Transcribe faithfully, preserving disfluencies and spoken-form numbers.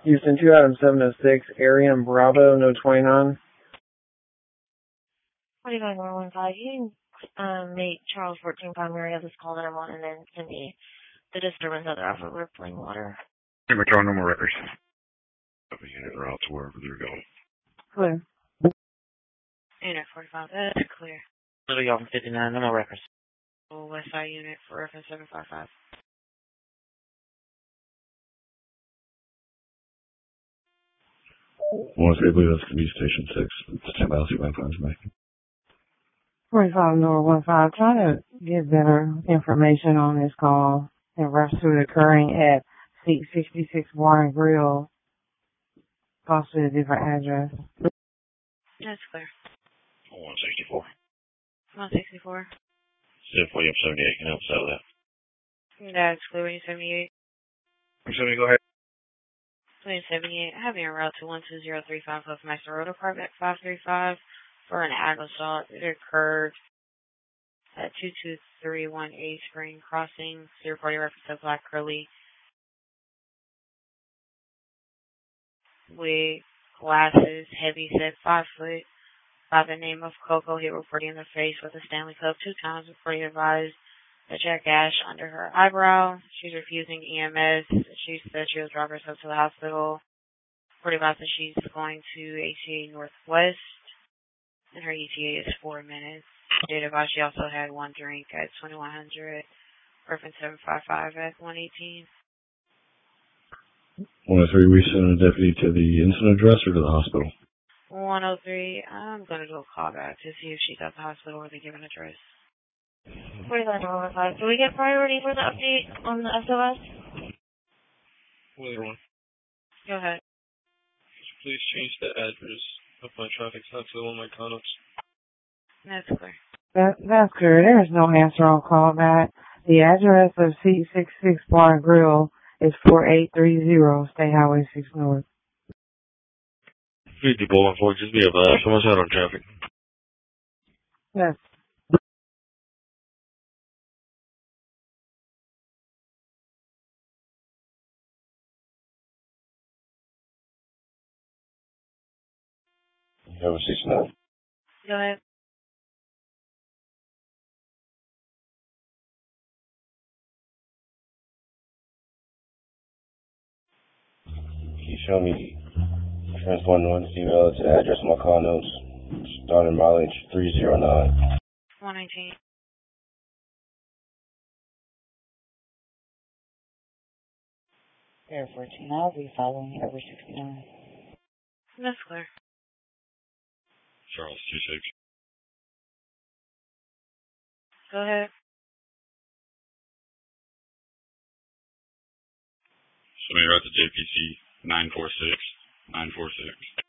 Houston two, Adam seven oh six, Arian Bravo, no twenty-nine. forty-five one one five, you can um, make Charles fourteen primary of this call that I want and then send me the disturbance of the alpha rippling water. Hey, McDonald, no more records. Have a unit route to wherever they're going. Clear. Unit forty-five, that's clear. Little y'all from fifty-nine, no more records. West Side unit for reference seven five five. Once I believe that's going to be Station six. It's ten miles, my phone's making. forty-five North one five, trying to get better information on this call in reference to it occurring at six sixty-six Warren Grill, possibly a different address. That's clear. one sixty-four. one sixty-four. seven forty up seventy-eight, can I help settle that? That's clear, when you seventy-eight. I'm sorry, go ahead. When seventy-eight, having a route to one two zero three five Postmaster Road Apartment five three five for an ag assault. It occurred at two two three one A Spring Crossing, zero forty reference of Black Curly. With glasses, heavy set, five foot, by the name of Coco, hit reporting in the face with a Stanley Cup two times before he advised a Jack Ash under her eyebrow. She's refusing E M S. She said she was driving herself to the hospital. Reporting about that she's going to A C A Northwest, and her E T A is four minutes. Date of she also had one drink at twenty-one hundred, reference seven five five at one eighteen. one oh three, we send a deputy to the incident address or to the hospital? one oh three, I'm going to do a call back to see if she's at the hospital or the given address. forty-five one five, do we get priority for the update on the S O S? Weather one. Go ahead. Please change the address of my traffic stop to one of my condos. That's clear. That, that's clear. There is no answer on callback. The address of C sixty-six Bar Grill is four eight three zero State Highway six North. fifty Bowling Fork, just be advised. Someone's out on traffic. Yes. Have a six nine. Go ahead. Can you show me trans one one email to the address of my call notes? Starting mileage three zero nine. one nineteen. Air fourteen, I'll be following over sixty-nine. That's clear. Charles two six. Go ahead. Somebody wrote to J P C nine four six. nine four six.